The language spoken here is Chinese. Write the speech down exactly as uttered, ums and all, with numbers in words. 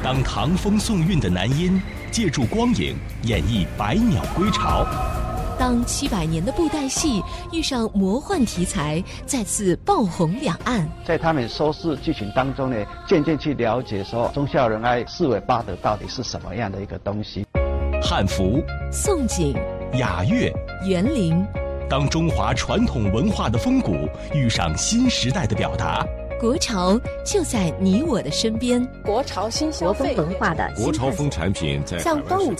当唐风宋韵的男音借助光影演绎百鸟归巢， 当七百年的布袋戏遇上魔幻题材，再次爆红两岸。 在他们收视剧情当中呢，渐渐去了解说忠孝仁爱四维八德到底是什么样的一个东西。 汉服、 宋锦、 雅乐、 园林， 当中华传统文化的风骨遇上新时代的表达， 国潮就在你我的身边。 国潮新消费， 国风文化的国潮风产品在像端午